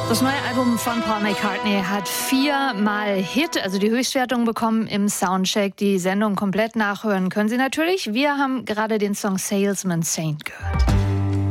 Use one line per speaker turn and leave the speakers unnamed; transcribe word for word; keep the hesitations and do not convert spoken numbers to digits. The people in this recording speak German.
Das neue Album von Paul McCartney hat viermal Hit, also die Höchstwertung bekommen im Soundcheck. Die Sendung komplett nachhören können Sie natürlich. Wir haben gerade den Song Salesman Saint gehört.